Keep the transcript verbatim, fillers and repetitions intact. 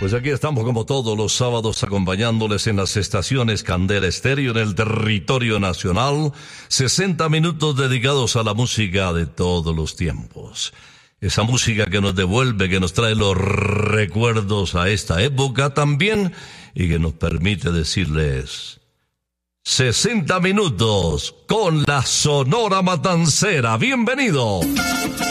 Pues aquí estamos como todos los sábados acompañándoles en las estaciones Candela Estéreo en el territorio nacional. sesenta minutos dedicados a la música de todos los tiempos. Esa música que nos devuelve, que nos trae los recuerdos a esta época también y que nos permite decirles sesenta minutos con la Sonora Matancera. ¡Bienvenido!